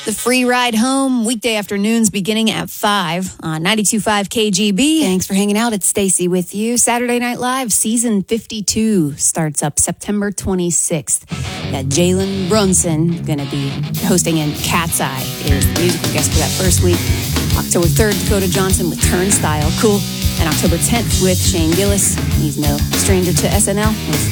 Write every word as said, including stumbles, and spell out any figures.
The free ride home, weekday afternoons beginning at five on ninety-two point five K G B. Thanks for hanging out. It's Stacy with you. Saturday Night Live, season fifty-two starts up September twenty-sixth. Got Jalen Brunson going to be hosting, and Cat's Eye is the musical guest for that first week. October third, Dakota Johnson with Turnstile. Cool. And October tenth with Shane Gillis. He's no stranger to S N L with